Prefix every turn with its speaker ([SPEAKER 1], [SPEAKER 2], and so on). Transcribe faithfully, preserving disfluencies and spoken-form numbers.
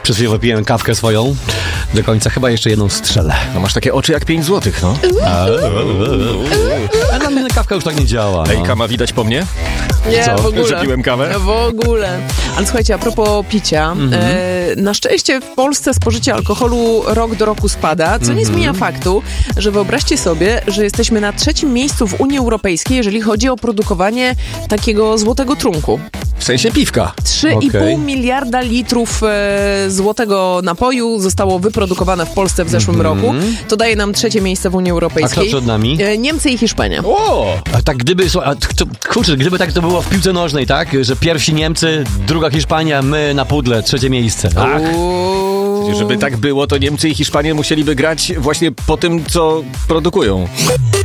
[SPEAKER 1] Przed chwilą wypiłem kawkę swoją. Do końca chyba jeszcze jedną strzelę.
[SPEAKER 2] No masz takie oczy jak pięć złotych, no.
[SPEAKER 1] A na mnie kawka już tak nie działa. No.
[SPEAKER 2] Ej, kama widać po mnie?
[SPEAKER 3] Nie,
[SPEAKER 2] Co?
[SPEAKER 3] w ogóle.
[SPEAKER 2] Że piłem kawę?
[SPEAKER 3] W ogóle. Ale słuchajcie, a propos picia, mm-hmm. e, na szczęście w Polsce spożycie alkoholu rok do roku spada, co mm-hmm. nie zmienia faktu, że wyobraźcie sobie, że jesteśmy na trzecim miejscu w Unii Europejskiej, jeżeli chodzi o produkowanie takiego złotego trunku.
[SPEAKER 2] W sensie piwka.
[SPEAKER 3] trzy i pół okay. miliarda litrów e, złotego napoju zostało wyprodukowane w Polsce w zeszłym mm-hmm. roku. To daje nam trzecie miejsce w Unii Europejskiej.
[SPEAKER 1] A kto przed nami?
[SPEAKER 3] E, Niemcy i Hiszpania.
[SPEAKER 2] O!
[SPEAKER 1] A tak gdyby, a, to, kurczę, gdyby tak to było w piłce nożnej, tak? Że pierwsi Niemcy, druga Hiszpania, my na pudle, trzecie miejsce.
[SPEAKER 2] Tak. Żeby tak było, to Niemcy i Hiszpanie musieliby grać właśnie po tym, co produkują.